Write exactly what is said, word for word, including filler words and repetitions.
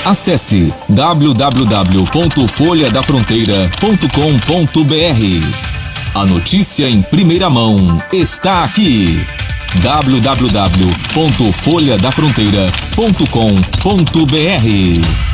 Acesse w w w ponto folha da fronteira ponto com ponto b r. A notícia em primeira mão está aqui. w w w ponto folha da fronteira ponto com ponto b r.